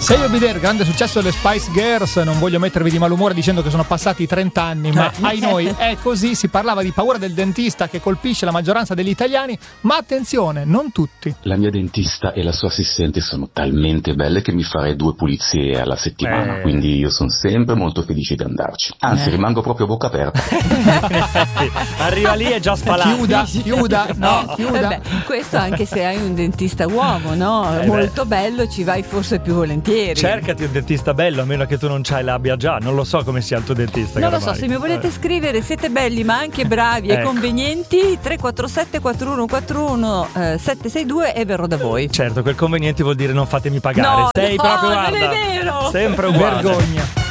Sei Obider, grande successo delle Spice Girls. Non voglio mettervi di malumore dicendo che sono passati 30 anni, ma ai noi è così. Si parlava di paura del dentista che colpisce la maggioranza degli italiani, ma attenzione, non tutti. La mia dentista e la sua assistente sono talmente belle che mi farei 2 pulizie alla settimana, quindi io sono sempre molto felice di andarci. Anzi, rimango proprio a bocca aperta. Arriva lì e già spalato. Chiuda. Vabbè, questo anche se hai un dentista uomo, no? Molto bello, ci vai forse più volentieri. Cercati un dentista bello, a meno che tu non c'hai l'abbia già. Non lo so come sia il tuo dentista. Non lo so, se mi volete scrivere, siete belli ma anche bravi e convenienti, 347 4141 762 e verrò da voi. Certo, quel convenienti vuol dire non fatemi pagare. No, Sei proprio, non guarda, è vero. sempre uguale. Vergogna.